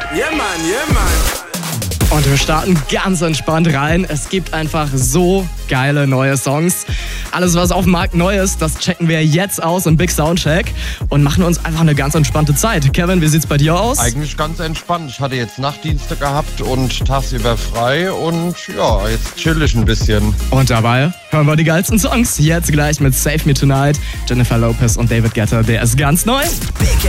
Yeah, man, yeah, man. Und wir starten ganz entspannt rein. Es gibt einfach so geile neue Songs. Alles, was auf dem Markt neu ist, das checken wir jetzt aus im Big Soundcheck und machen uns einfach eine ganz entspannte Zeit. Kevin, wie sieht's bei dir aus? Eigentlich ganz entspannt. Ich hatte jetzt Nachtdienste gehabt und tagsüber frei und ja, jetzt chill ich ein bisschen. Und dabei hören wir die geilsten Songs. Jetzt gleich mit Save Me Tonight, Jennifer Lopez und David Guetta. Der ist ganz neu. Big